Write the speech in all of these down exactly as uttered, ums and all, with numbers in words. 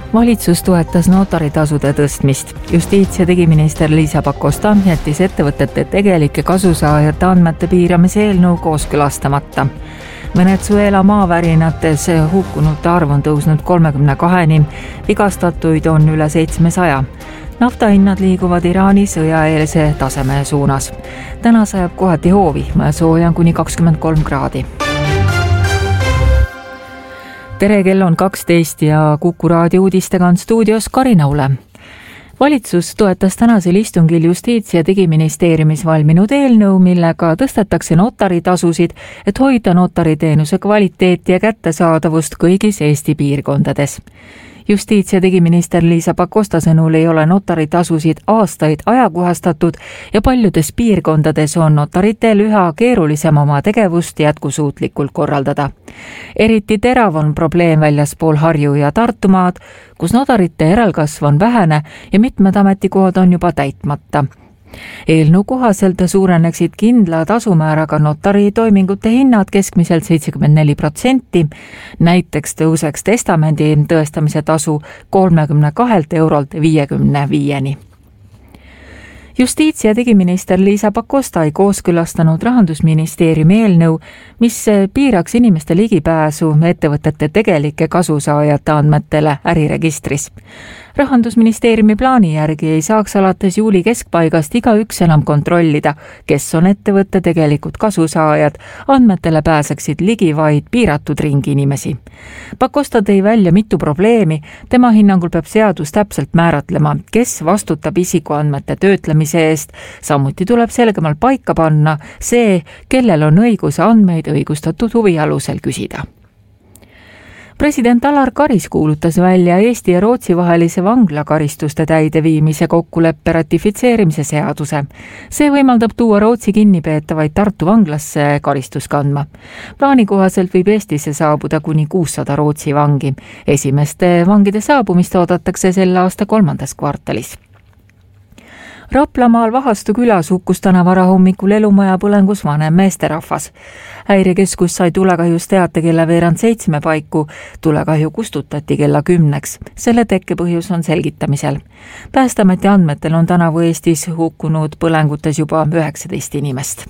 Valitsus toetas notaritasude tõstmist. Justiits- ja digiminister Liisa Pakosta jättis ettevõtete tegelike kasusaajate andmete piiramise eelnõu kooskõlastamata. Venezuela maavärinates hukkunute arv on tõusnud kolmekümne kaheni, vigastatuid on üle seitsmesaja. Naftahinnad liiguvad Iraani sõjaeelse taseme suunas. Täna sajab kohati hoovi, sooja on kuni kakskümmend kolm kraadi. Tere, kell on kaksteist ja Kuku raadio uudistega on stuudios Karin Aule. Valitsus toetas tänasel istungil Justiits- ja digiministeeriumis valminud eelnõu, millega tõstetakse notaritasusid, et hoida notariteenuse kvaliteeti ja kättesaadavust kõigis Eesti piirkondades. Justiits- ja digiminister Liisa Pakosta sõnul ei ole notaritasusid aastaid ajakohastatud ja paljudes piirkondades on notaritel üha keerulisem oma tegevust jätkusuutlikult korraldada. Eriti terav on probleem väljaspool Harju- ja Tartumaad, kus notarite järelkasv on vähene ja mitmed ametikohad on juba täitmata. Eelnõu kohaselt suureneksid kindla tasumääraga notari toimingute hinnad keskmiselt seitsekümmend neli protsenti, näiteks tõuseks testamendi tõestamise tasu kolmekümne kahelt eurolt viiekümne viieni. Justiits- ja digiminister Liisa Pakosta ei kooskõlastanud Rahandusministeeriumi eelnõu, mis piiraks inimeste ligipääsu ettevõtete tegelike kasusaajate andmetele äriregistris. Rahandusministeeriumi plaani järgi ei saaks alates juuli keskpaigast igaüks enam kontrollida, kes on ettevõtte tegelikud kasusaajad, andmetele pääseksid ligi vaid piiratud ringi inimesi. Pakosta tõi välja mitu probleemi, tema hinnangul peab seadus täpselt määratlema, kes vastutab isikuandmete töötlemise eest, samuti tuleb selgemalt paika panna see, kellel on õigus andmeid õigustatud huvi alusel küsida. President Alar Karis kuulutas välja Eesti ja Rootsi vahelise vanglakaristuste täideviimise kokkuleppe ratifitseerimise seaduse. See võimaldab tuua Rootsi kinnipeetavaid Tartu vanglasse karistus kandma. Plaani kohaselt võib Eestisse saabuda kuni kuussada Rootsi vangi. Esimeste vangide saabumist oodatakse selle aasta kolmandas kvartalis. Raplamaal Vahastu külas hukkus täna varahommikul elumaja põlengus vanem meesterahvas. Häirekeskus sai tulekahjus teate kella veerand seitsme paiku, tulekahju kustutati kella kümneks. Selle tekkepõhjus on selgitamisel. Päästeameti andmetel on tänavu Eestis hukkunud põlengutes juba üheksateist inimest.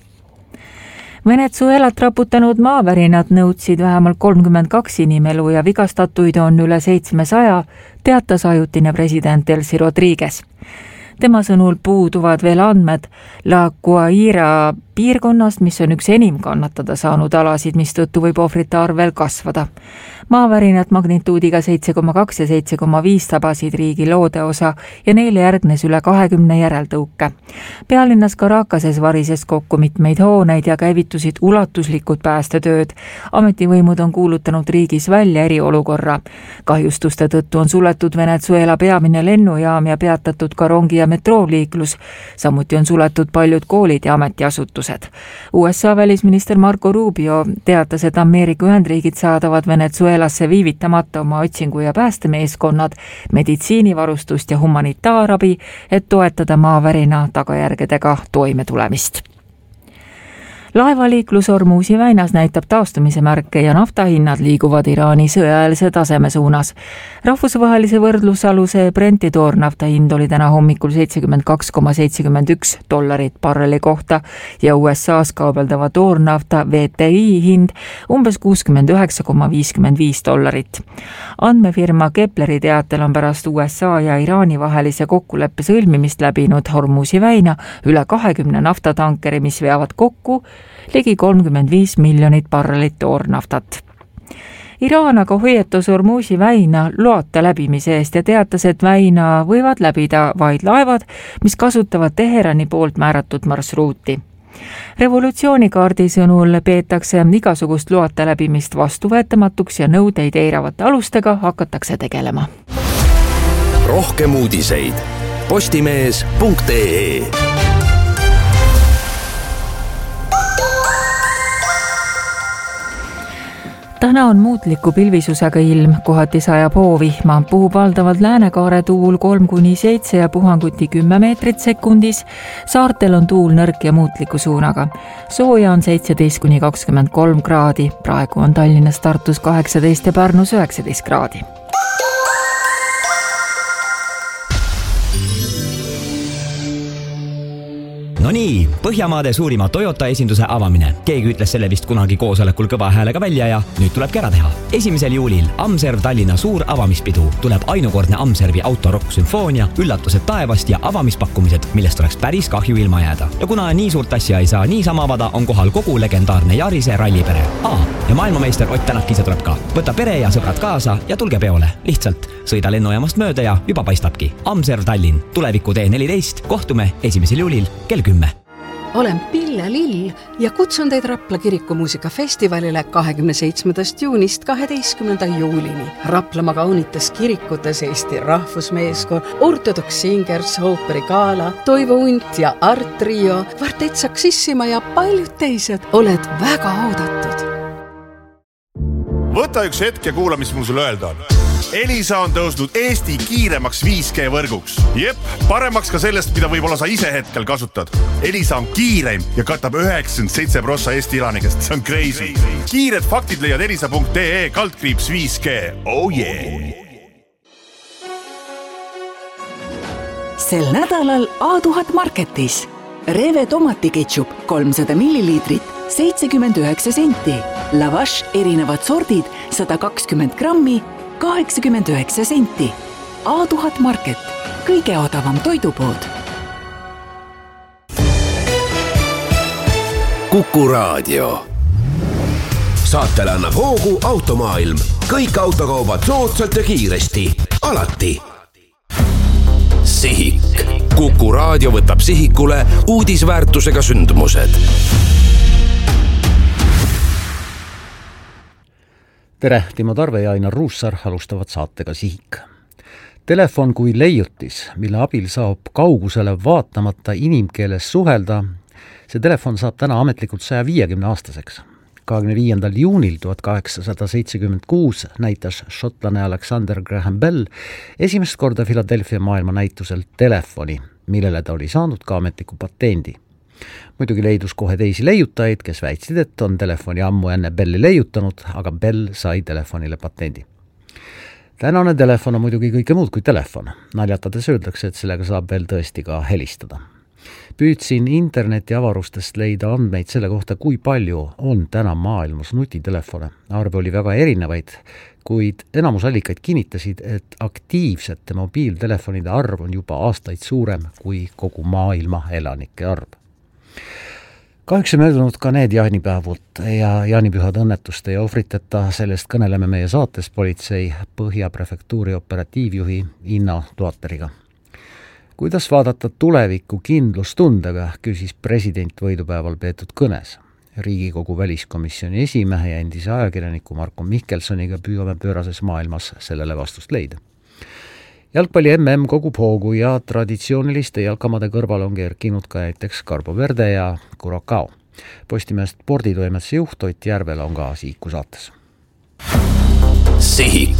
Venezuelat raputanud maavärinad nõudsid vähemalt kolmkümmend kaks inimelu ja vigastatuid on üle seitsmesaja, teatas ajutine president Elsi Rodriguez. Tema sõnul puuduvad veel andmed La Guaira piirkonnast, mis on üks enim kannatada saanud alasid, mis tõttu võib ohvrite arv veel kasvada. Maavärinad magnituudiga seitse koma kaks ja seitse koma viis tabasid riigi loodeosa ja neile järgnes üle kahekümne järeltõuke. Pealinnas Caracases varises kokku mitmeid hooneid ja käivitusid ulatuslikud päästetööd. Ametivõimud on kuulutanud riigis välja eriolukorra. Kahjustuste tõttu on suletud Venezuela peamine lennujaam ja peatatud ka rongi ja metrooliiklus. Samuti on suletud paljud koolid ja ametiasutused. U S A välisminister Marco Rubio teatas, et Ameerika Ühendriigid saadavad Venezuelasse viivitamata oma otsingu- ja päästemeeskonnad, meditsiinivarustust ja humanitaarabi, et toetada maavärina tagajärgedega toimetulemist. Laevaliiklus Hormuzi väinas näitab taastumise märke ja naftahinnad liiguvad Iraani sõjaeelse taseme suunas. Rahvusvahelise võrdlusaluse Brenti toornafta hind oli täna hommikul seitsekümmend kaks koma seitsekümmend üks dollarit barreli kohta ja U S A's kaubeldava toornafta V T I hind umbes kuuskümmend üheksa koma viiskümmend viis dollarit. Andmefirma Kepleri teatel on pärast U S A ja Iraani vahelise kokkuleppe sõlmimist läbinud Hormuzi väina üle kahekümne naftatankeri, mis veavad kokku ligi kolmkümmend viis miljonit barrelit toornaftat. Iraan aga hoiatas Hormuzi väina loata läbimise eest ja teatas, et väina võivad läbida vaid laevad, mis kasutavad Teherani poolt määratud marsruuti. Revolutsioonikaardi sõnul peetakse igasugust loata läbimist vastuvõetamatuks ja nõudeid eiravate alustega hakatakse tegelema. Rohkem uudiseid postimees punkt ee. Täna on muutliku pilvisusega ilm, kohati sajab hoovihma, puhub valdavalt läänekaare tuul kolm kuni seitse ja puhanguti kümme meetrit sekundis. Saartel on tuul nõrk ja muutliku suunaga. Sooja on seitseteist kuni kakskümmend kolm kraadi, praegu on Tallinnas, Tartus kaheksateist ja Pärnus üheksateist kraadi. No nii, Põhjamaade suurima Toyota esinduse avamine. Keegi ütles selle vist kunagi koosolekul kõva häälega välja ja nüüd tulebki ära teha. esimesel juulil Amserv Tallinna suur avamispidu. Tuleb ainukordne Amservi autorokk sümfoonia, üllatused taevast ja avamispakkumised, millest oleks päris kahju ilma jääda. Ja kuna nii suurt asja ei saa niisama avada, on kohal kogu legendaarne Jarise rallipere. Aa, ja maailmameister Ott Tänak ise tuleb ka. Võta pere ja sõbrad kaasa ja tulge peole. Lihtsalt sõida lennujaamast mööda ja juba paistabki. Amserv Tallinn, tuleviku tee neliteist, kohtume esimesel juulil kell kümme. Olen Pille Lill ja kutsun teid Rapla kirikumuusikafestivalile kahekümne seitsmendast juunist kaheteistkümnenda juulini. Raplamaa kaunites kirikutes Eesti rahvusmeeskoor, Ortodoks Singers, Ooperi Gala, Toivo Unt ja Art Trio, Kvartett Saksissima ja paljud teised. Oled väga oodatud. Võta üks hetk ja kuula, mis mul sulle öelda on. Elisa on tõusnud Eesti kiiremaks viis G võrguks. Jep, paremaks ka sellest, mida võib-olla sa ise hetkel kasutad. Elisa on kiireim ja katab üheksakümmend seitse protsenti Eesti elanikest. See on crazy. Kiired faktid leiad elisa punkt ee kaldkriips viis G. Oh yeah! Sel nädalal A tuhat Marketis. Reve tomatiketšup kolmsada milliliitrit, seitsekümmend üheksa senti. Lavash erinevad sordid sada kakskümmend grammi, kaheksakümmend üheksa senti. A tuhat Market, kõige odavam toidupood. Kuku Raadio. Saatele annab hoogu Automaailm. Kõik autokaubad soodsalt ja kiiresti. Alati. Sihik. Kuku Raadio võtab sihikule uudisväärtusega sündmused. Tere, Timo Tarve ja Ainar Ruussaar alustavad saatega Sihik. Telefon kui leiutis, mille abil saab kaugusele vaatamata inimkeeles suhelda, see telefon saab täna ametlikult saja viiekümne aastaseks. kahekümne viiendal juunil tuhat kaheksasada seitsekümmend kuus näitas šotlane Alexander Graham Bell esimest korda Philadelphia maailmanäitusel telefoni, millele ta oli saanud ka ametliku patendi. Muidugi leidus kohe teisi leiutajaid, kes väitsid, et on telefoni ammu enne Belli leiutanud, aga Bell sai telefonile patendi. Tänane telefon on muidugi kõike muud kui telefon. Naljatades öeldakse, et sellega saab veel tõesti ka helistada. Püüdsin interneti avarustest leida andmeid selle kohta, kui palju on täna maailmas nutitelefone. Arve oli väga erinevaid, kuid enamus allikaid kinnitasid, et aktiivsete mobiiltelefonide arv on juba aastaid suurem kui kogu maailma elanike arv. Kahjuks on möödunud ka need jaanipäevud ja jaanipühade õnnetuste ja ohvriteta, sellest kõneleme meie saates politsei Põhja prefektuuri operatiivjuhi Inna Tuateriga. Kuidas vaadata tulevikku kindlustundega, küsis president võidupäeval peetud kõnes. Riigikogu väliskomisjoni esimehe ja endise ajakirjaniku Marko Mihkelsoniga püüame pöörases maailmas sellele vastust leida. Jalgpalli M M kogub hoogu ja traditsiooniliste jalkamade kõrval on kerkinud ka näiteks Carbo Verde ja Curacao. Postimehest sporditoimetuse juht Ott Järvela on ka Sihiku saates. Sihik.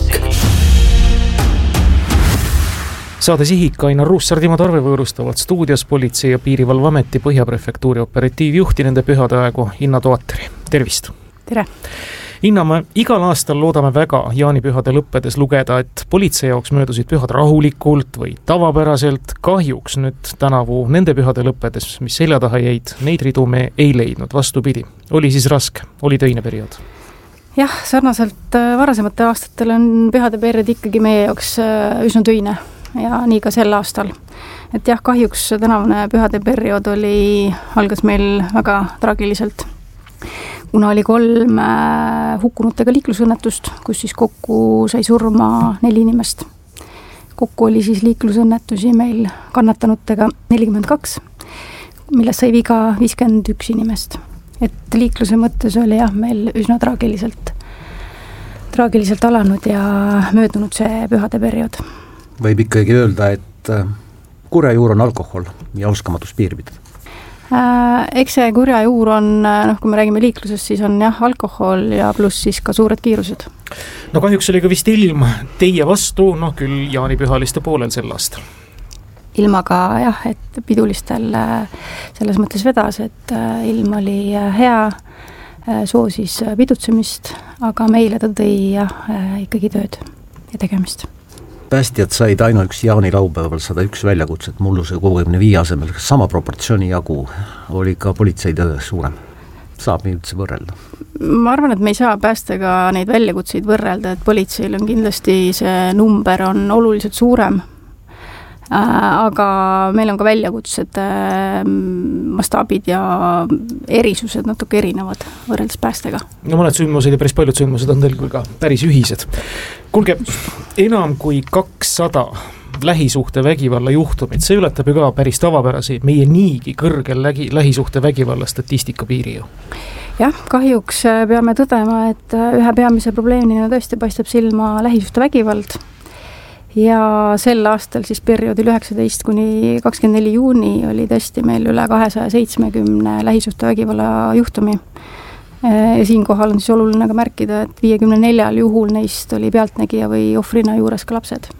Saade Sihik, Ainar Ruussaar, Timo Tarve võõrustavad stuudios politsei ja piirivalveameti Põhja prefektuuri operatiivjuhti nende pühade aegu Inna Tuateri. Tervist! Tere! Inna, me igal aastal loodame väga jaanipühade lõppedes lugeda, et politsei jaoks möödusid pühad rahulikult või tavapäraselt. Kahjuks nüüd tänavu nende pühade lõppedes, mis selja taha jäid, neid ridu me ei leidnud. Vastupidi, oli siis raske, oli töine periood. Jah, sarnaselt varasemate aastatel on pühade periood ikkagi meie jaoks üsna töine ja nii ka sel aastal. Et jah, kahjuks tänavune pühade periood oli, algas meil väga traagiliselt. Kuna oli kolm hukkunutega liiklusõnnetust, kus siis kokku sai surma neli inimest. Kokku oli siis liiklusõnnetusi meil kannatanutega nelikümmend kaks, millest sai viga viiskümmend üks inimest. Et liikluse mõttes oli jah, meil üsna traagiliselt, traagiliselt alanud ja möödunud see pühade periood. Võib ikkagi öelda, et kurja juur on alkohol ja oskamatus piiri pidada. Eks see kurja juur on, noh, kui me räägime liiklusest, siis on jah, alkohol ja pluss siis ka suured kiirused. No kahjuks oli ka vist ilm teie vastu, noh küll jaanipühaliste poolel sel aastal. Ilmaga jah, et pidulistel selles mõttes vedas, et ilm oli hea, soosis pidutsemist, aga meile ta tõi jah, ikkagi tööd ja tegemist. päästjad said ainuüksi Jaani laupäeval sada üks väljakutset mulluse kuuekümne viie asemel, sama proportsiooni jagu oli ka politsei töö suurem. Saab nii üldse võrrelda? Ma arvan, et me ei saa päästega neid väljakutseid võrrelda, et politseil on kindlasti see number on oluliselt suurem, aga meil on ka väljakutsed, mastaabid ja erisused natuke erinevad võrreldes päästega. No mõned sündmused ja päris paljud sündmused on teil ka päris ühised. Kuulge, enam kui kakssada lähisuhte vägivalla juhtumid, see ületab ju ka päris tavapärasi meie niigi kõrgel lägi, lähisuhte vägivalla statistika piiri ju. Jah, kahjuks peame tõdema, et ühe peamise probleemina tõesti paistab silma lähisuhte vägivald ja sel aastal siis perioodil üheksateist kuni kakskümmend neli juuni oli tõesti meil üle kahesaja seitsmekümne lähisuhte vägivalla juhtumi. Ja siinkohal on siis oluline ka märkida, et viiekümne neljal juhul neist oli pealtnägija või ohvrina juures ka lapsed.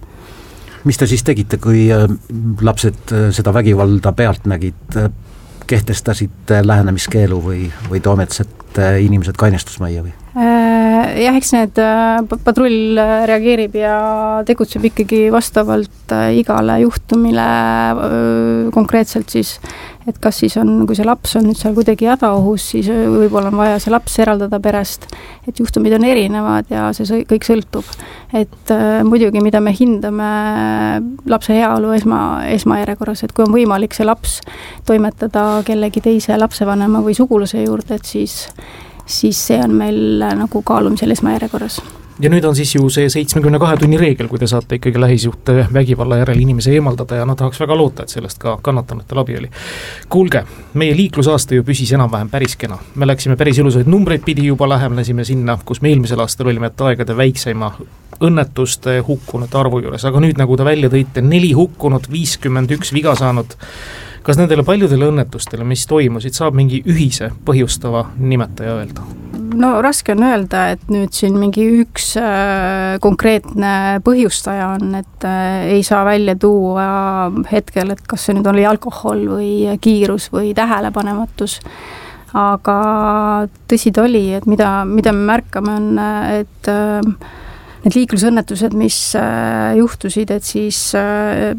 Mis te siis tegite, kui lapsed seda vägivalda pealt nägid, kehtestasite lähenemiskeelu või, või toometsete inimesed kainestusmajja või? Jah, eks need patrull reageerib ja tegutseb ikkagi vastavalt igale juhtumile konkreetselt siis, et kas siis on, kui see laps on nüüd seal kuidagi hädaohus, siis võib-olla on vaja see laps eraldada perest, et juhtumid on erinevad ja see kõik sõltub. Et muidugi, mida me hindame lapse heaolu esma, esmajärjekorras, et kui on võimalik see laps toimetada kellegi teise lapsevanema või sugulase juurde, et siis siis see on meil nagu kaalumisel esmajärjekorras. Ja nüüd on siis ju see seitsmekümne kahe tunni reegel, kui te saate ikkagi lähisuhte vägivalla järel inimese eemaldada ja no tahaks väga loota, et sellest ka kannatanutel abi oli. Kuulge, meie liiklusaasta ju püsis enam-vähem päris kena. Me läksime päris ilusaid numbreid pidi juba lähemlesime sinna, kus me eelmisel aastal olime aegade väikseima õnnetuste hukkunute arvu juures, aga nüüd nagu ta välja tõite, neli hukkunut, viiskümmend üks viga saanud. Kas nendele paljudele õnnetustele, mis toimusid, saab mingi ühise põhjustava nimetaja öelda? No raske on öelda, et nüüd siin mingi üks äh, konkreetne põhjustaja on, et äh, ei saa välja tuua hetkel, et kas see nüüd oli alkohol või kiirus või tähelepanematus. Aga tõsi ta oli, et mida, mida me märkame on, et äh, need liiklusõnnetused, mis äh, juhtusid, et siis äh,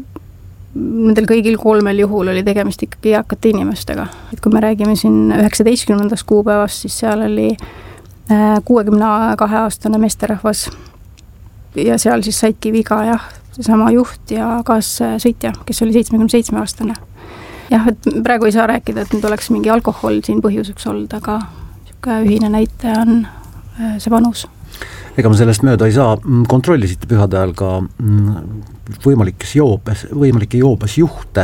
nendel kõigil kolmel juhul oli tegemist ikkagi eakate inimestega. Et kui me räägime siin üheksateistkümnendast kuupäevast, siis seal oli kuuekümne kahe aastane meesterahvas ja seal siis saidki viga jah, seesama juht ja kaassõitja, kes oli seitsmekümne seitsme aastane. Jah, et praegu ei saa rääkida, et nüüd oleks mingi alkohol siin põhjuseks olnud, aga ühine näite on see vanus. Ega ma sellest mööda ei saa, kontrollisite pühade ajal ka võimalikes joobes, võimalike joobes juhte.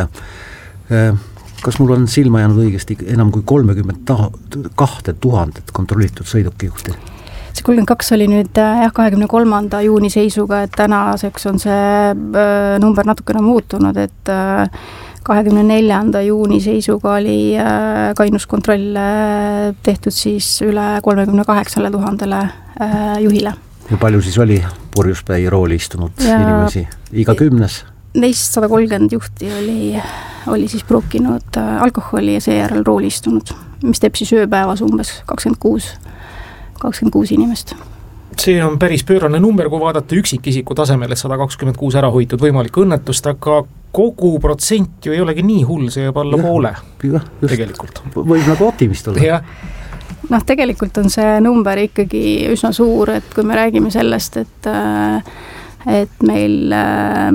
Kas mul on silma jäänud õigesti enam kui kolmekümmend kahte tuhandet kontrollitud sõidukijuhti? See kolmkümmend kaks oli nüüd jah, kahekümne kolmanda juuni seisuga, et tänaseks on see number natukene muutunud, et kahekümne neljanda juuni seisuga oli kainuskontroll tehtud siis üle kolmekümne kaheksale tuhandele juhile. Ja palju siis oli purjuspäi rooli istunud ja inimesi? Iga kümnes? Neist sada kolmkümmend juhti oli, oli siis pruukinud alkoholi ja seejärel rooli istunud, mis teeb siis ööpäevas umbes kakskümmend kuus, kakskümmend kuus inimest. See on päris pöörane number, kui vaadata üksikisiku tasemel, et sada kakskümmend kuus ära hoitud võimalik õnnetust, aga kogu protsent ju ei olegi nii hull, see jääb alla ja, poole ja, tegelikult. Võib nagu optimist olla. Ja. Noh, tegelikult on see number ikkagi üsna suur, et kui me räägime sellest, et, et meil äh,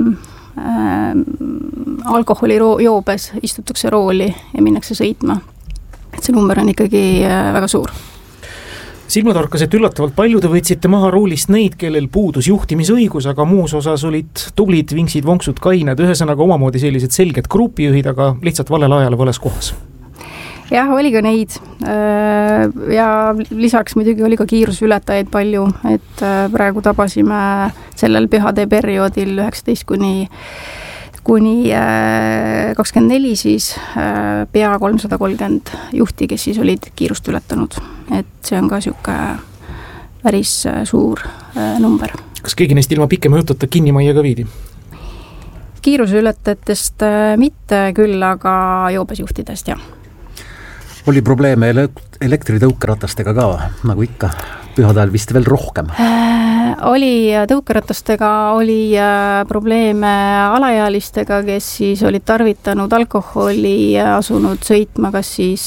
äh, alkoholi joobes istutakse rooli ja minnakse sõitma, et see number on ikkagi äh, väga suur. Silmatorkas, et üllatavalt palju te võtsite maha roolist neid, kellel puudus juhtimisõigus, aga muus osas olid tublid, vinksid, vonksud, kained, ühesõnaga omamoodi sellised selged grupijuhid, aga lihtsalt valel ajal vales kohas. Jah, oli ka neid ja lisaks muidugi oli ka kiirusületajaid palju, et praegu tabasime sellel pühade perioodil üheksateist kuni kuni kakskümmend neli siis pea kolmsada kolmkümmend juhti, kes siis olid kiirust ületanud. Et see on ka siuke päris suur number. Kas keegi neist ilma pikema jututa kinnimajja ka viidi? Kiirusületajatest mitte küll, aga joobesjuhtidest, jah. Oli probleeme elektritõukeratastega ka, nagu ikka? pühade ajal vist veel rohkem? Oli tõukeratastega, oli probleeme alaealistega, kes siis olid tarvitanud alkoholi, asunud sõitma kas siis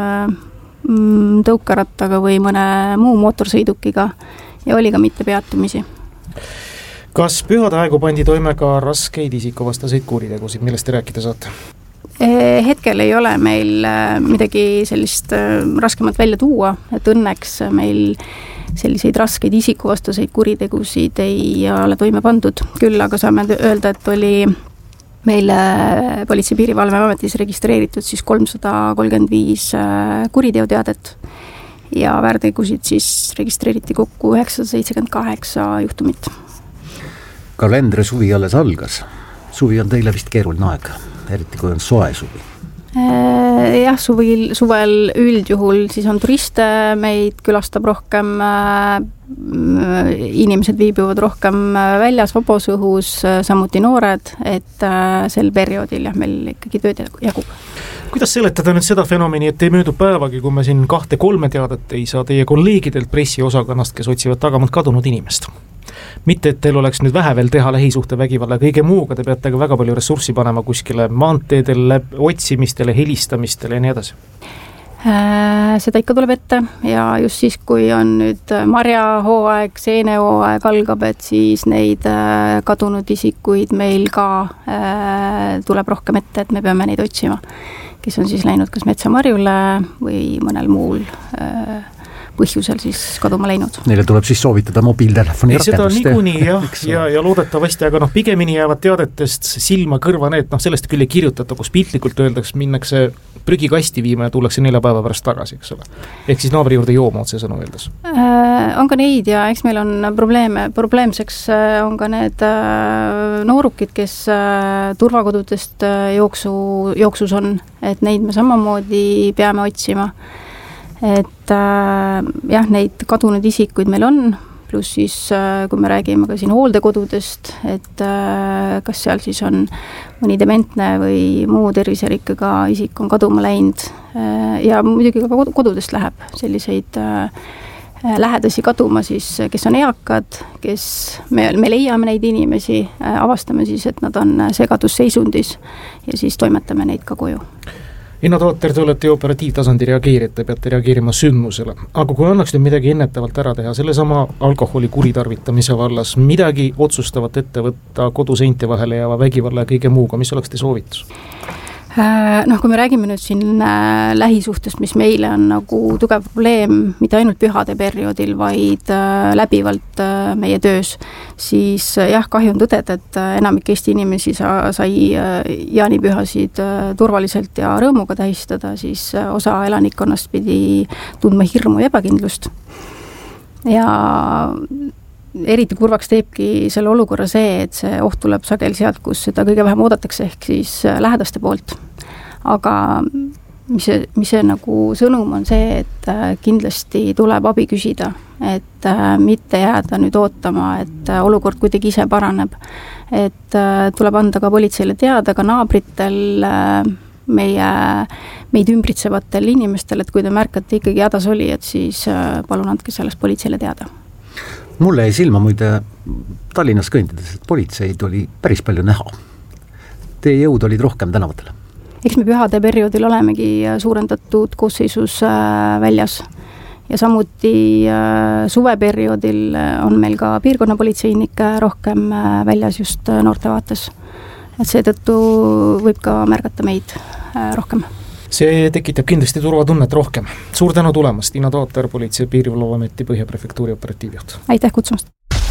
tõukerattaga või mõne muu mootorsõidukiga ja oli ka mitte peatumisi. Kas pühade aegu pandi toime ka raskeid isikuvastaseid kuritegusid, millest te rääkida saate? Hetkel ei ole meil midagi sellist raskemat välja tuua, et õnneks meil selliseid raskeid isikuvastaseid kuritegusid ei ole toime pandud. Küll aga saame öelda, et oli meil Politsei- ja Piirivalveametis registreeritud siis kolmsada kolmkümmend viis kuriteoteadet ja väärtegusid siis registreeriti kokku üheksasada seitsekümmend kaheksa juhtumit. Kalendri suvi alles algas. Suvi on teile vist keeruline aeg, eriti kui on soe suvi. Jah, suvil, suvel üldjuhul siis on turiste, meid külastab rohkem, inimesed viibivad rohkem väljas, vabas õhus, samuti noored, et sel perioodil jah, meil ikkagi tööd jagub. Kuidas seletada nüüd seda fenomeni, et ei möödu päevagi, kui me siin kahte-kolme teadet ei saa teie kolleegidelt pressiosakonnast, kes otsivad tagamalt kadunud inimest? Mitte, et teil oleks nüüd vähe veel teha lähisuhte vägivalla kõige muuga, te peate ka väga palju ressurssi panema kuskile maanteedele, otsimistele, helistamistele ja nii edasi. Seda ikka tuleb ette ja just siis, kui on nüüd marjahooaeg, seenehooaeg algab, et siis neid kadunud isikuid meil ka tuleb rohkem ette, et me peame neid otsima, kes on siis läinud kas metsamarjule või mõnel muul põhjusel siis kaduma läinud. Neile tuleb siis soovitada mobiiltelefoni rakendust. Seda on niikuinii jah, ja, ja loodetavasti, aga noh, pigemini jäävad teadetest silma kõrva need, noh sellest küll ei kirjutata, kus piltlikult öeldaks, minnakse prügikasti viima ja tullakse nelja päeva pärast tagasi, eks ole. Ehk siis naabri juurde jooma otse sõnu öeldes. Äh, on ka neid ja eks meil on probleeme, probleemseks on ka need äh, noorukid, kes äh, turvakodudest äh, jooksu, jooksus on, et neid me samamoodi peame otsima. Et äh, jah, neid kadunud isikuid meil on, pluss siis äh, kui me räägime ka siin hooldekodudest, et äh, kas seal siis on mõni dementne või muu terviserikkega isik on kaduma läinud äh, ja muidugi ka kodudest läheb selliseid äh, lähedasi kaduma siis, kes on eakad, kes me, me leiame neid inimesi, äh, avastame siis, et nad on segadusseisundis ja siis toimetame neid ka koju. Inna Tooter, te olete ju operatiivtasandi reageerite, peate reageerima sündmusele. Aga kui annaks nüüd midagi ennetavalt ära teha, selle sama alkoholi kuritarvitamise vallas, midagi otsustavat ette võtta koduseinte vahele jääva vägivalla ja kõige muuga, mis oleks te soovitus? Noh, kui me räägime nüüd siin lähisuhtest, mis meile on nagu tugev probleem, mitte ainult pühade perioodil, vaid läbivalt meie töös, siis jah, kahju on tõdeda, et enamik Eesti inimesi sai jaanipühasid turvaliselt ja rõõmuga tähistada, siis osa elanikkonnast pidi tundma hirmu ja ebakindlust. Ja eriti kurvaks teebki selle olukorra see, et see oht tuleb sagel sealt, kus seda kõige vähem oodatakse, ehk siis lähedaste poolt. Aga mis see, mis see nagu sõnum on see, et kindlasti tuleb abi küsida, et mitte jääda nüüd ootama, et olukord kuidagi ise paraneb. Et tuleb anda ka politseile teada, ka naabritel, meie, meid ümbritsevatel inimestel, et kui te märkate ikkagi hädas oli, et siis palun andke sellest politseile teada. Mulle jäi silma muide Tallinnas kõndides, et politseid oli päris palju näha. Teie jõud olid rohkem tänavatel. Eks me pühade perioodil olemegi suurendatud koosseisus väljas ja samuti suveperioodil on meil ka piirkonnapolitseinike rohkem väljas just noorte vaates. Et seetõttu võib ka märgata meid rohkem. See tekitab kindlasti turvatunnet rohkem. Suur tänu tulemast, Inna Tooter, Politsei- ja Piirivalveameti Põhja-prefektuuri operatiivjuht. Aitäh kutsumast!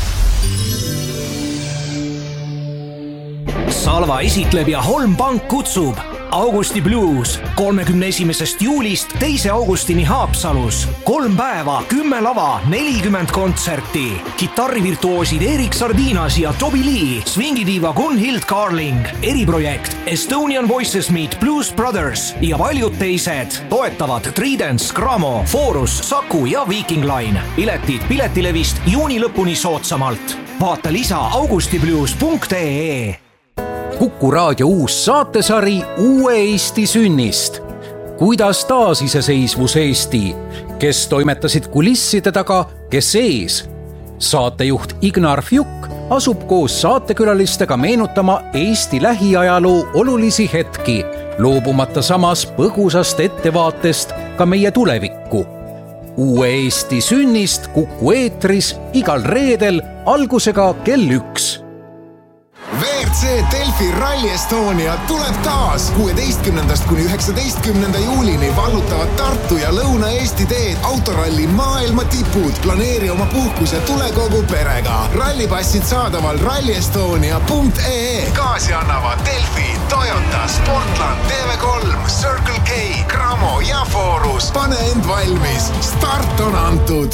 Salva esitleb ja Holm Pank kutsub Augusti Blues kolmekümne esimesest juulist teise augustini Haapsalus. Kolm päeva, kümme lava, nelikümmend kontserti. Kitarrivirtuoosid Erik Sardinas ja Toby Lee, swingidiiva Gunhild Carling, eriprojekt Estonian Voices Meet Blues Brothers ja paljud teised. Toetavad Tridents, Gramo, Forus, Saku ja Viking Line. Piletid Piletilevist juuni lõpuni soodsamalt. Vaata lisa augustiblues punkt ee. Kuku raadio uus saatesari Uue Eesti sünnist. Kuidas taasiseseisvus Eesti? kes toimetasid kulisside taga, kes ees. Saatejuht Ignar Fjuk asub koos saatekülalistega meenutama Eesti lähiajaloo olulisi hetki, loobumata samas põgusast ettevaatest ka meie tulevikku. Uue Eesti sünnist Kuku eetris igal reedel algusega kell üks. V R C Delfi Rally Estonia tuleb taas kuueteistkümnendast kuni üheksateistkümnenda juulini vallutavad Tartu ja Lõuna-Eesti teed autoralli maailma tipud. Planeeri oma puhkus ja tule kogu perega. Rallipassid saadaval rally estonia punkt e e. Kaasi annavad Delfi, Toyota, Sportland, T V kolm, Circle K, Cramo ja Forus. Pane end valmis. Start on antud.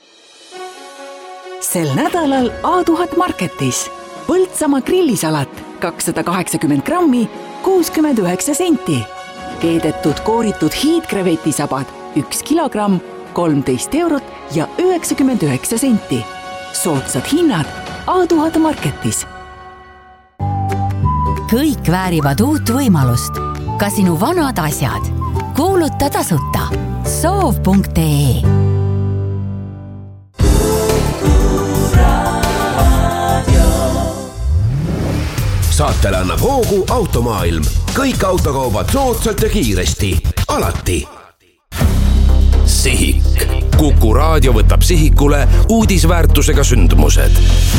Sel nädalal A tuhat Marketis Põltsamaa grillisalat kakssada kaheksakümmend grammi, kuuskümmend üheksa senti. Keedetud kooritud hiidkrevetisabad üks kilogramm, kolmteist eurot ja üheksakümmend üheksa senti. Soodsad hinnad A tuhat Marketis. Kõik väärivad uut võimalust. Ka sinu vanad asjad. Kuuluta tasuta. soov punkt e. Saatele annab hoogu Automaailm. Kõik autokaubad soodsalt ja kiiresti. Alati. Sihik. Kuku raadio võtab sihikule uudisväärtusega sündmused.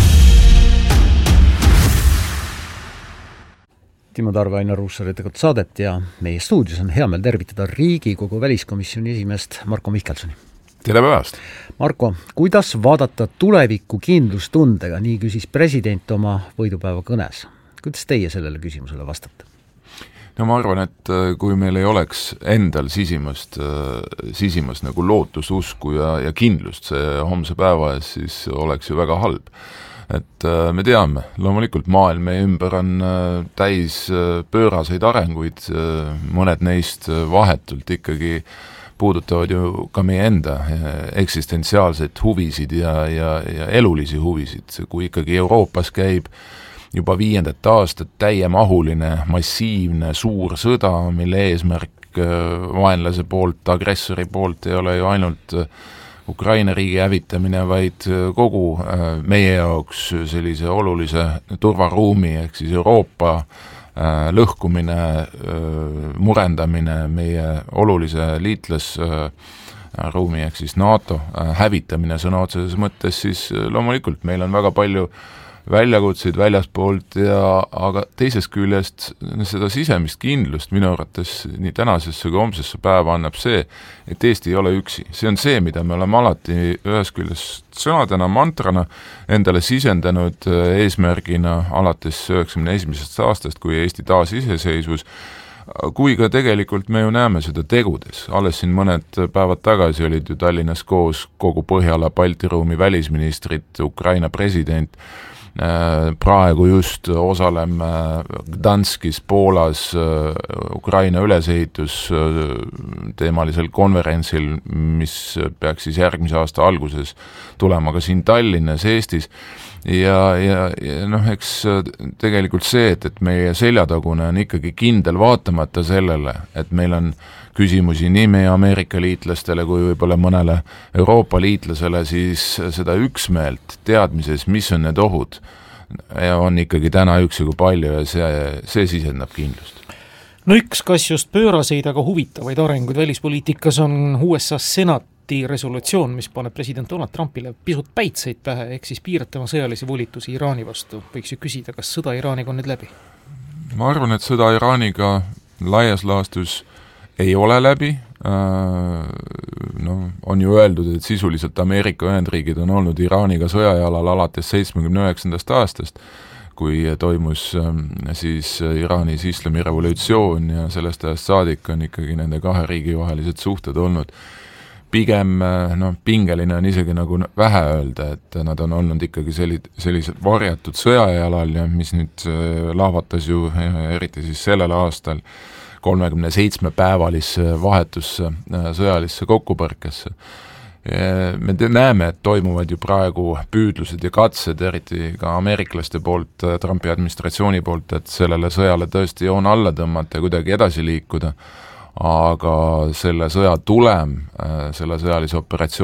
Timo Tarve, Ainar Ruussaar ettekat saadet ja meie stuudios on hea meel tervitada Riigikogu väliskomisjoni esimest Marko Mihkelsoni. Tere päevast! Marko, kuidas vaadata tuleviku kindlustundega, nii küsis president oma võidupäeva kõnes. Kuidas teie sellele küsimusele vastate? No ma arvan, et kui meil ei oleks endal sisimast, sisimast nagu lootususku ja, ja kindlust see homse päeva ees, siis oleks ju väga halb. Et me teame, loomulikult maailm meie ümber on täis pööraseid arenguid, mõned neist vahetult ikkagi puudutavad ju ka meie enda eksistentsiaalseid huvisid ja, ja, ja elulisi huvisid, kui ikkagi Euroopas käib juba viiendat aastat täiemahuline, massiivne, suur sõda, mille eesmärk vaenlase poolt, agressori poolt ei ole ju ainult Ukraina riigi hävitamine, vaid kogu meie jaoks sellise olulise turvaruumi, ehk siis Euroopa lõhkumine, murendamine, meie olulise liitlasruumi, ehk siis NATO hävitamine sõna otseses mõttes, siis loomulikult meil on väga palju väljakutseid väljaspoolt ja aga teisest küljest seda sisemist kindlust minu arvates nii tänasesse kui homsesse päeva annab see, et Eesti ei ole üksi. See on see, mida me oleme alati ühes küljest sõnadena, mantrana endale sisendanud eesmärgina alates üheksakümne esimesest aastast, kui Eesti taas iseseisvus, kui ka tegelikult me ju näeme seda tegudes. Alles siin mõned päevad tagasi olid ju Tallinnas koos kogu Põhjala Balti ruumi välisministrid, Ukraina president. Praegu just osaleme Gdanskis, Poolas Ukraina ülesehitus teemalisel konverentsil, mis peaks siis järgmise aasta alguses tulema ka siin Tallinnas, Eestis. Ja, ja, ja noh, eks tegelikult see, et, et meie seljatagune on ikkagi kindel vaatamata sellele, et meil on küsimusi nii meie Ameerika liitlastele kui võib-olla mõnele Euroopa liitlasele, siis seda üksmeelt teadmises, mis on need ohud, on ikkagi täna üksjagu palju ja see, see sisendab kindlust. No üks kas just pööraseid, aga huvitavaid arenguid välispoliitikas on U S A senati resolutsioon, mis paneb president Donald Trumpile pisut päitseid pähe, ehk siis piiratama sõjalisi volitusi Iraani vastu. Võiks ju küsida, kas sõda Iraaniga on nüüd läbi? Ma arvan, et sõda Iraaniga laias laastus ei ole läbi, no, on ju öeldud, et sisuliselt Ameerika Ühendriigid on olnud Iraaniga sõjajalal alates seitsmekümne üheksandast aastast, kui toimus siis Iraanis islami revolutsioon ja sellest ajast saadik on ikkagi nende kahe riigi vahelised suhted olnud pigem no, pingeline on isegi nagu vähe öelda, et nad on olnud ikkagi sellised, sellised varjatud sõjajalal ja mis nüüd lahvatas ju eriti siis sellel aastal kolmekümne seitsme päevalisse vahetusse sõjalisse kokkupõrkesse. Me näeme, et toimuvad ju praegu püüdlused ja katsed, eriti ka ameeriklaste poolt, Trumpi administratsiooni poolt, et sellele sõjale tõesti joon alla tõmmata ja kuidagi edasi liikuda. aga selle sõja tulem, selle sõjalise operatsiooni